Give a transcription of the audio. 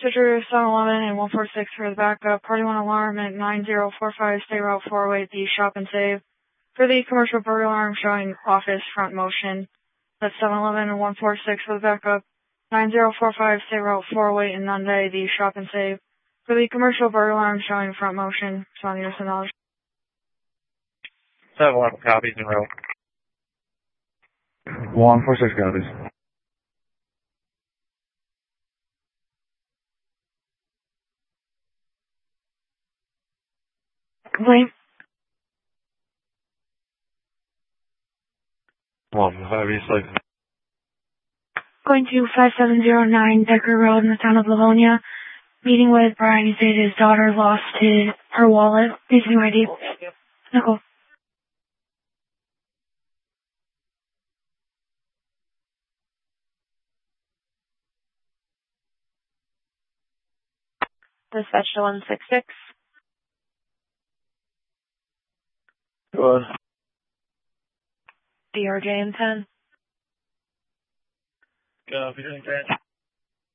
Citrus 711 and 146 for the backup. Party 1 alarm at 9045 State Route 408, the Shop and Save. For the commercial burglar alarm showing office front motion. That's 711 and 146 for the backup. 9045 State Route 408 in Nunde, the Shop and Save. For the commercial burglar alarm showing front motion. Respond to your knowledge. 711 copies in row. 146 copies. Complaint. 1, obviously. Going to 5709 Decker Road in the town of Livonia. Meeting with Brian. He said his daughter lost her wallet. Needs new ID. Nicole. Dispatch to 166. Go ahead. DRJ in 10. Go, if you're doing that.